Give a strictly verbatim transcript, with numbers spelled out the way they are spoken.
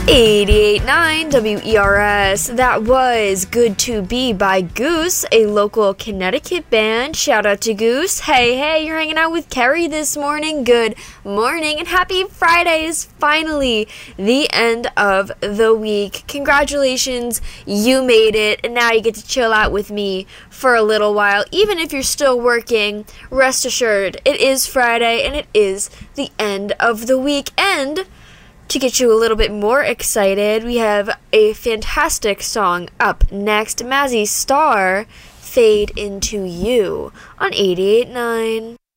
eighty-eight point nine W E R S. That was Good to Be by Goose, a local Connecticut band. Shout out to Goose. Hey, hey, you're hanging out with Carrie this morning. Good morning and happy Friday is finally the end of the week. Congratulations, you made it, and now you get to chill out with me for a little while. Even if you're still working, rest assured, it is Friday and it is the end of the week. And to get you a little bit more excited, we have a fantastic song up next. Mazzy Star, Fade Into You on eighty-eight point nine.